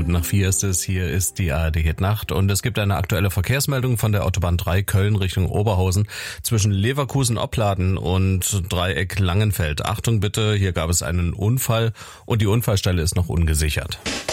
nach 4 ist es. Hier ist die ARD Hit Nacht und es gibt eine aktuelle Verkehrsmeldung von der Autobahn 3 Köln Richtung Oberhausen zwischen Leverkusen-Opladen und Dreieck Langenfeld. Achtung bitte, hier gab es einen Unfall und die Unfallstelle ist noch ungesichert.